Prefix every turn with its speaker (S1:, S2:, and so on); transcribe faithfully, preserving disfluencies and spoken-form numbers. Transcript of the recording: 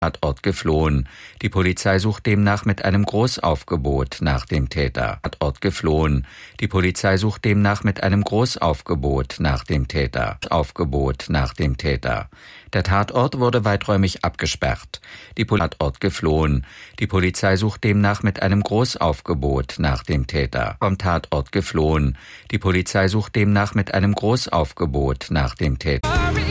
S1: Tatort geflohen. Die Polizei sucht demnach mit einem Großaufgebot nach dem Täter. Tatort geflohen. Die Polizei sucht demnach mit einem Großaufgebot nach dem Täter. Aufgebot nach dem Täter. Der Tatort wurde weiträumig abgesperrt. Die Polizei Tatort geflohen. Die Polizei sucht demnach mit einem Großaufgebot nach dem Täter. Vom Tatort geflohen. Die Polizei sucht demnach mit einem Großaufgebot nach dem Täter.